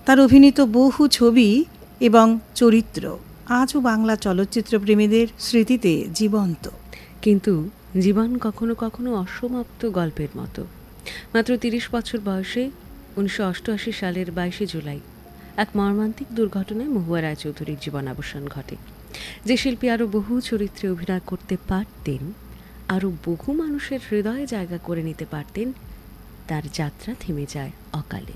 তার অভিনীত বহু ছবি এবং চরিত্র আজও বাংলা চলচ্চিত্র প্রেমীদের স্মৃতিতে জীবন্ত। কিন্তু জীবন কখনো কখনো অসমাপ্ত গল্পের মতো। মাত্র ৩০ বছর বয়সে ১৯৮৮ সালের ২২ জুলাই এক মর্মান্তিক দুর্ঘটনায় মহুয়া রায়চৌধুরীর জীবনাবসান ঘটে। যে শিল্পী আরও বহু চরিত্রে অভিনয় করতে পারতেন, আরও বহু মানুষের হৃদয়ে জায়গা করে নিতে পারতেন, তার যাত্রা থেমে যায় অকালে।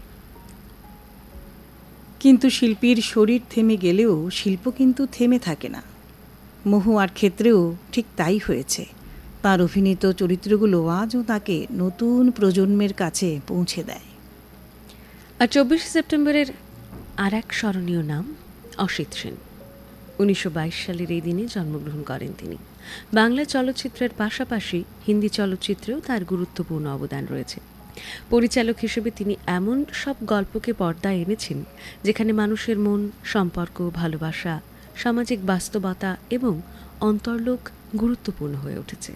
কিন্তু শিল্পীর শরীর থেমে গেলেও শিল্প কিন্তু থেমে থাকে না। মহুয়ার ক্ষেত্রেও ঠিক তাই হয়েছে। তার অভিনীত চরিত্রগুলো আজও তাকে নতুন প্রজন্মের কাছে পৌঁছে দেয়। আর ২৪ সেপ্টেম্বরের আর এক স্মরণীয় নাম অসিত সেন। ১৯২২ সালের এই দিনে জন্মগ্রহণ করেন তিনি। বাংলা চলচ্চিত্রের পাশাপাশি হিন্দি চলচ্চিত্রেও তার গুরুত্বপূর্ণ অবদান রয়েছে। পরিচালক হিসেবে তিনি এমন সব গল্পকে পর্দায় এনেছেন যেখানে মানুষের মন, সম্পর্ক, ভালোবাসা, সামাজিক বাস্তবতা এবং অন্তর্লোক গুরুত্বপূর্ণ হয়ে উঠেছে।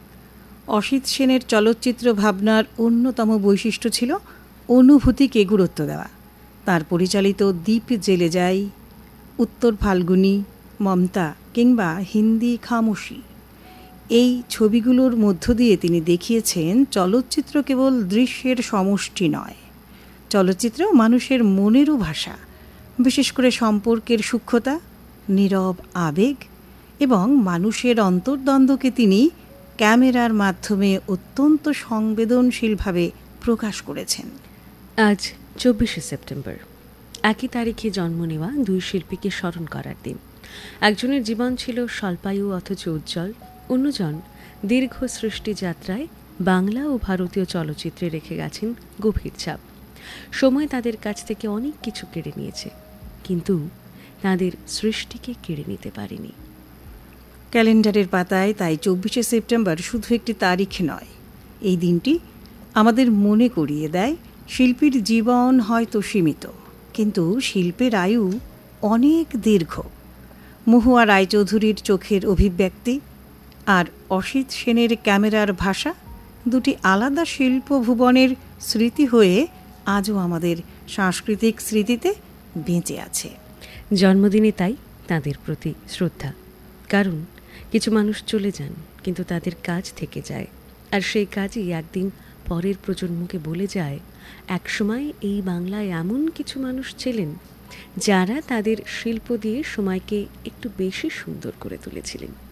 অসিত সেনের চলচ্চিত্র ভাবনার অন্যতম বৈশিষ্ট্য ছিল অনুভূতিকে গুরুত্ব দেওয়া। তার পরিচালিত দ্বীপ জেলে যায়, উত্তর ফাল্গুনি, মমতা কিংবা হিন্দি খামোশি, এই ছবিগুলোর মধ্য দিয়ে তিনি দেখিয়েছেন চলচ্চিত্র কেবল দৃশ্যের সমষ্টি নয়, চলচ্চিত্র মানুষের মনেরও ভাষা, বিশেষ করে সম্পর্কের সূক্ষ্মতা, নীরব আবেগ এবং মানুষের অন্তর্দ্বন্দ্বকে তিনি ক্যামেরার মাধ্যমে অত্যন্ত সংবেদনশীলভাবে প্রকাশ করেছেন। আজ ২৪ সেপ্টেম্বর, একই তারিখে জন্ম নেওয়া দুই শিল্পীকে স্মরণ করার দিন। একজনের জীবন ছিল স্বল্পায়ু অথচ উজ্জ্বল, অন্যজন দীর্ঘ সৃষ্টি যাত্রায় বাংলা ও ভারতীয় চলচ্চিত্রে রেখে গেছেন গভীর ছাপ। সময় তাদের কাছ থেকে অনেক কিছু কেড়ে নিয়েছে, কিন্তু তাদের সৃষ্টিকে কেড়ে নিতে পারেনি। ক্যালেন্ডারের পাতায় তাই ২৪ সেপ্টেম্বর শুধু একটি তারিখ নয়, এই দিনটি আমাদের মনে করিয়ে দেয় শিল্পীর জীবন হয়তো সীমিত, কিন্তু শিল্পের আয়ু অনেক দীর্ঘ। মহুয়া রায়চৌধুরীর চোখের অভিব্যক্তি আর অসিত সেনের ক্যামেরার ভাষা দুটি আলাদা শিল্প ভুবনের স্মৃতি হয়ে আজও আমাদের সাংস্কৃতিক স্মৃতিতে বেঁচে আছে। জন্মদিনে তাই তাদের প্রতি শ্রদ্ধা, কারণ কিছু মানুষ চলে যান কিন্তু তাদের কাজ থেকে যায়, আর সেই কাজই একদিন পরের প্রজন্মকে বলে যায় একসময় এই বাংলায় এমন কিছু মানুষ ছিলেন যারা তাদের শিল্প দিয়ে সময়কে একটু বেশি সুন্দর করে তুলেছিলেন।